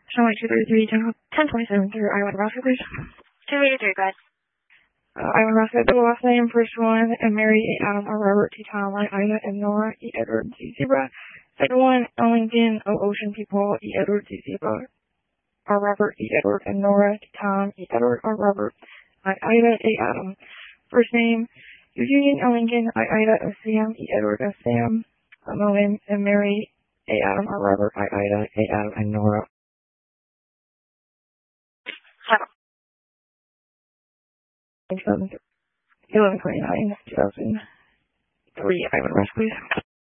Shall I 233, 1027 through Iowa, Nebraska, please? 283, go ahead. Iowa, Nebraska, the last name, first one, and Mary A. Adam R. Robert T. Tom, I, Ida, and Nora E. Edward C. Zebra. Second one, Ellington O. Ocean People E. Edward C. Zebra. R. Robert E. Edward and Nora T. Tom E. Edward R. Robert I. Ida A. Adam. First name, Eugene Ellington I. Ida S. Sam E. Edward S. Sam. Moen and Mary A. Adam R. Robert I. Ida A. Adam and Nora. 11/29/2003. Iowa, Nebraska, please.